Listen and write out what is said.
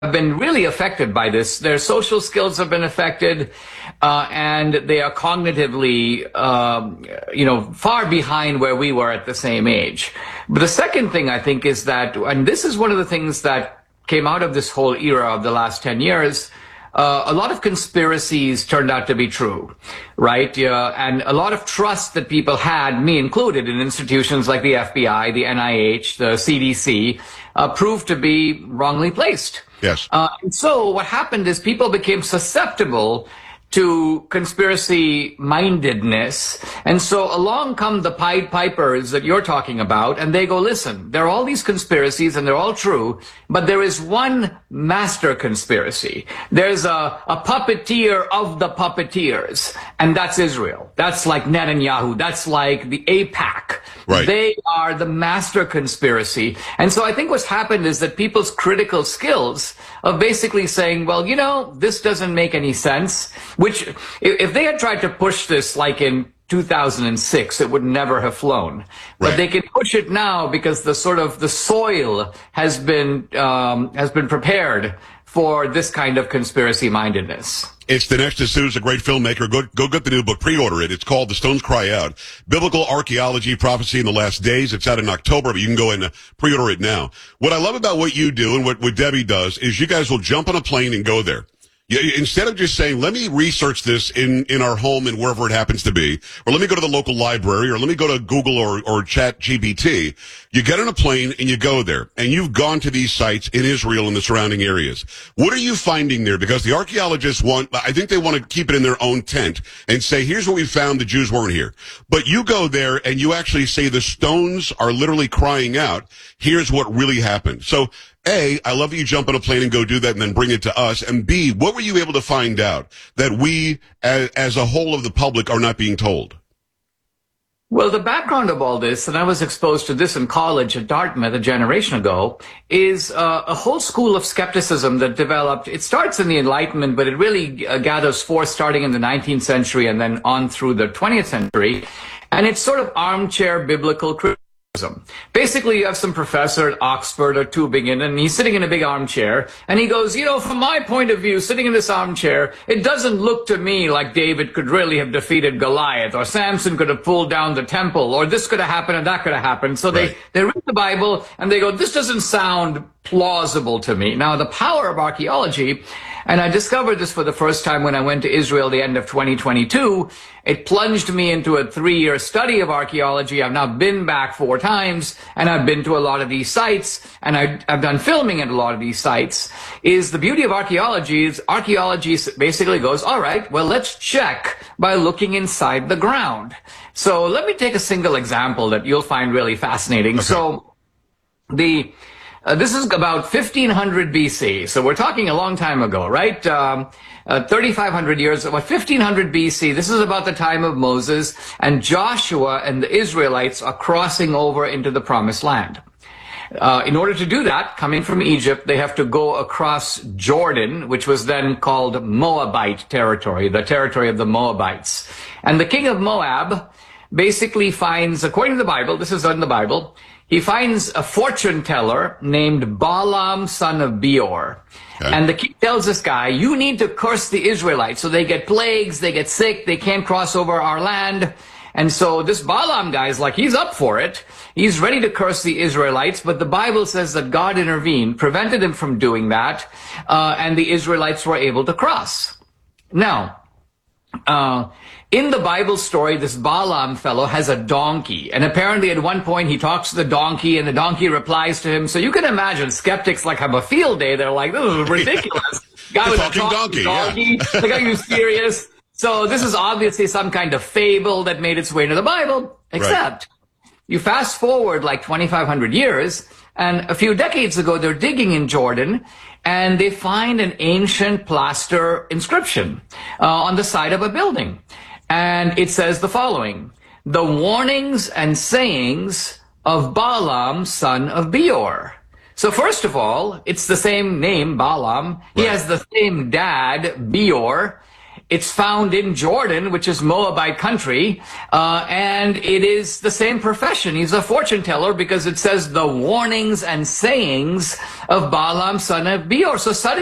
have been really affected by this. Their social skills have been affected, and they are cognitively, far behind where we were at the same age. But the second thing I think is that, and this is one of the things that came out of this whole era of the last 10 years, a lot of conspiracies turned out to be true, right? And a lot of trust that people had, me included, in institutions like the FBI, the NIH, the CDC, proved to be wrongly placed. Yes. And so what happened is people became susceptible to conspiracy mindedness. And so along come the Pied Pipers that you're talking about, and they go, listen, there are all these conspiracies and they're all true, but there is one master conspiracy. There's a puppeteer of the puppeteers, and that's Israel. That's like Netanyahu. That's like the AIPAC. Right. They are the master conspiracy. And so I think what's happened is that people's critical skills of basically saying, well, this doesn't make any sense, which if they had tried to push this like in 2006, it would never have flown. Right. But they can push it now because the soil has been prepared for this kind of conspiracy mindedness. It's Dinesh D'Souza, a great filmmaker. Go get the new book, pre-order it. It's called The Stones Cry Out, Biblical Archaeology, Prophecy in the Last Days. It's out in October, but you can go and pre-order it now. What I love about what you do and what Debbie does is you guys will jump on a plane and go there. Instead of just saying, let me research this in our home and wherever it happens to be, or let me go to the local library, or let me go to Google or Chat GPT, you get on a plane and you go there. And you've gone to these sites in Israel and the surrounding areas. What are you finding there? Because the archaeologists I think they want to keep it in their own tent and say, here's what we found, the Jews weren't here. But you go there and you actually say the stones are literally crying out, here's what really happened. So, A, I love that you jump on a plane and go do that and then bring it to us. And B, what were you able to find out that we, as a whole of the public, are not being told? Well, the background of all this, and I was exposed to this in college at Dartmouth a generation ago, is a whole school of skepticism that developed. It starts in the Enlightenment, but it really gathers force starting in the 19th century and then on through the 20th century. And it's sort of armchair biblical criticism. Basically, you have some professor at Oxford or Tübingen, and he's sitting in a big armchair, and he goes, from my point of view, sitting in this armchair, it doesn't look to me like David could really have defeated Goliath, or Samson could have pulled down the temple, or this could have happened and that could have happened. So they read the Bible, and they go, this doesn't sound plausible to me. Now, the power of archaeology, and I discovered this for the first time when I went to Israel the end of 2022. It plunged me into a 3-year study of archaeology. I've now been back 4 times, and I've been to a lot of these sites, and I've done filming at a lot of these sites. Is the beauty of archaeology is archaeology basically goes, all right, well, let's check by looking inside the ground. So let me take a single example that you'll find really fascinating. Okay. So this is about 1500 BC. So we're talking a long time ago, right? 3,500 years, 1500 BC. This is about the time of Moses, and Joshua and the Israelites are crossing over into the Promised Land. In order to do that, coming from Egypt, they have to go across Jordan, which was then called Moabite territory, the territory of the Moabites. And the king of Moab basically finds, according to the Bible, this is in the Bible, he finds a fortune teller named Balaam, son of Beor. Okay. And the king tells this guy, you need to curse the Israelites. So they get plagues, they get sick, they can't cross over our land. And so this Balaam guy is like, he's up for it. He's ready to curse the Israelites. But the Bible says that God intervened, prevented him from doing that. And the Israelites were able to cross. Now, in the Bible story, this Balaam fellow has a donkey. And apparently at one point he talks to the donkey and the donkey replies to him. So you can imagine skeptics like have a field day. They're like, this is ridiculous. Guy with a talking donkey. Yeah. Like, are you serious? So this is obviously some kind of fable that made its way into the Bible. Except you fast forward like 2,500 years, and a few decades ago they're digging in Jordan, and they find an ancient plaster inscription on the side of a building. And it says the following: the warnings and sayings of Balaam, son of Beor. So first of all, it's the same name, Balaam. He has the same dad, Beor. It's found in Jordan, which is Moabite country, and it is the same profession. He's a fortune teller because it says the warnings and sayings of Balaam, son of Beor. So suddenly